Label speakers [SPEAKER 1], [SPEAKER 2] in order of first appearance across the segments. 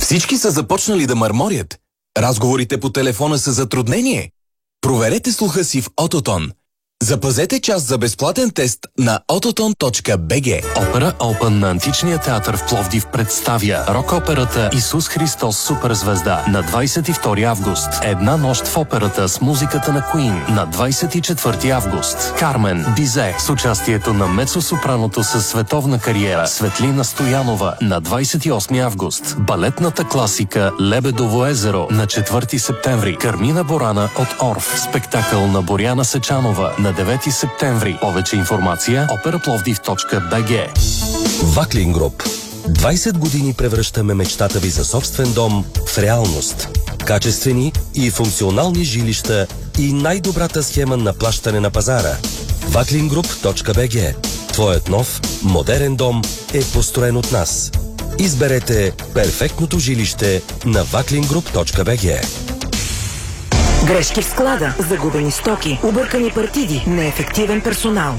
[SPEAKER 1] Всички са започнали да мърморят. Разговорите по телефона са затруднение. Проверете слуха си в Autotone. Запазете час за безплатен тест на autotone.bg.
[SPEAKER 2] Опера Open на Античния театър в Пловдив представя рок-операта Исус Христос суперзвезда на 22 август. Една нощ в операта с музиката на Queen на 24 август. Кармен Бизе с участието на мецо-сопраното със световна кариера Светлина Стоянова на 28 август. Балетната класика Лебедово езеро на 4 септември. Кармина Борана от Орф. Спектакъл на Боряна Сечанова на 9 септември. Повече информация operaplовдив.bg.
[SPEAKER 3] Ваклин Груп. 20 години превръщаме мечтата ви за собствен дом в реалност. Качествени и функционални жилища и най-добрата схема на плащане на пазара. Vaklingroup.bg. Твоят нов, модерен дом е построен от нас. Изберете перфектното жилище на Vaklingroup.bg.
[SPEAKER 4] Грешки в склада, загубени стоки, объркани партиди, неефективен персонал.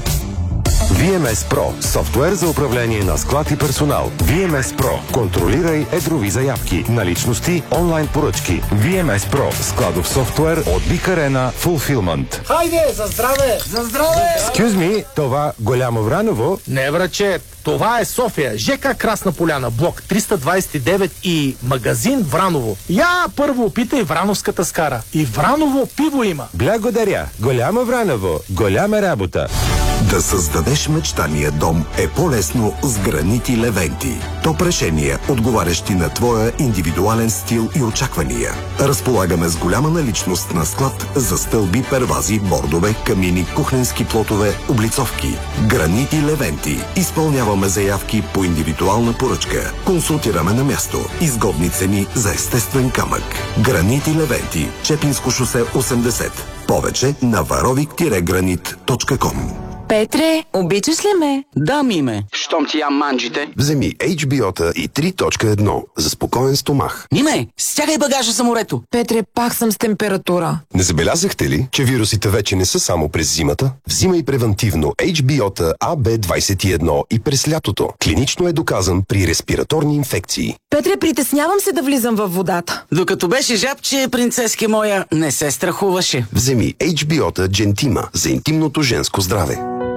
[SPEAKER 5] VMS Pro – софтуер за управление на склад и персонал. VMS Pro – контролирай едрови заявки, наличности, онлайн поръчки. VMS Pro – складов софтуер от Big Arena Fulfillment.
[SPEAKER 6] Хайде, за здраве! За здраве!
[SPEAKER 5] Excuse me, това Голямо Враново?
[SPEAKER 6] Не, браче, това е София, ЖК Красна поляна, блок 329 и магазин Враново. Я първо опитай врановската скара. И Враново пиво има.
[SPEAKER 5] Благодаря. Голямо Враново. Голяма работа.
[SPEAKER 7] Да създадеш мечтания дом е по-лесно с гранити Левенти. Топ решения, отговарящи на твоя индивидуален стил и очаквания. Разполагаме с голяма наличност на склад за стълби, первази, бордове, камини, кухненски плотове, облицовки. Гранити Левенти. Изпълняваме заявки по индивидуална поръчка. Консултираме на място. Изгодни цени за естествен камък. Гранити Левенти. Чепинско шосе 80. Повече на varovik-granit.com.
[SPEAKER 4] Петре, обичаш ли ме?
[SPEAKER 8] Да, Миме. Щом ти ям манджите.
[SPEAKER 7] Вземи HBO-та и 3.1 за спокоен стомах.
[SPEAKER 8] Миме, стягай багажа за морето.
[SPEAKER 4] Петре, пак съм с температура.
[SPEAKER 9] Не забелязахте ли, че вирусите вече не са само през зимата? Взимай превентивно HBO-та AB21 и през лятото. Клинично е доказан при респираторни инфекции.
[SPEAKER 4] Петре, притеснявам се да влизам във водата.
[SPEAKER 8] Докато беше жабче, принцески моя не се страхуваше.
[SPEAKER 9] Вземи HBO-та Gentima за интимното женско здраве.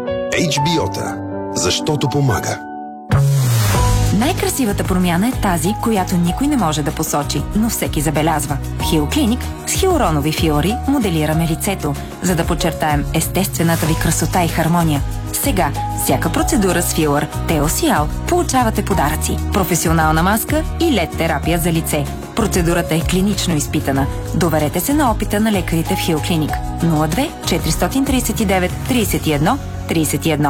[SPEAKER 9] HBO-та, защото помага.
[SPEAKER 10] Най-красивата промяна е тази, която никой не може да посочи, но всеки забелязва. В Хил Клиник с хиалуронови фиори моделираме лицето, за да подчертаем естествената ви красота и хармония. Сега, всяка процедура с филър Теосиал получавате подаръци, професионална маска и LED терапия за лице. Процедурата е клинично изпитана. Доверете се на опита на лекарите в Хил Клиник. 02 439 31 31.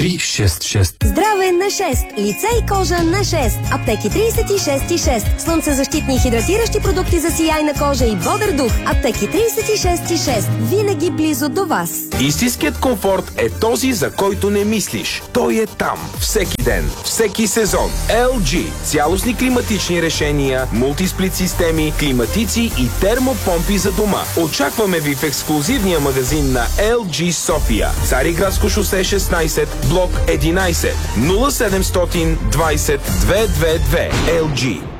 [SPEAKER 9] 366.
[SPEAKER 11] Здраве на 6. Лице и кожа на 6. Аптеки 36 и 6. Слънцезащитни и хидратиращи продукти за сияйна кожа и бодър дух. Аптеки 36 и 6. Винаги близо до вас.
[SPEAKER 12] Истинският комфорт е този, за който не мислиш. Той е там. Всеки ден. Всеки сезон. LG. Цялостни климатични решения, мултисплит системи, климатици и термопомпи за дома. Очакваме ви в ексклузивния магазин на LG София. Цариградско шосе 16, блок 11, 0700 20 222. LG.